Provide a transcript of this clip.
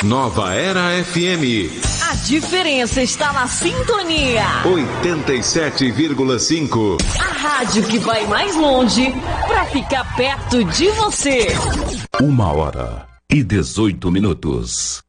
Nova Era FM. A diferença está na sintonia. 87,5. A rádio que vai mais longe para ficar perto de você. 1h18.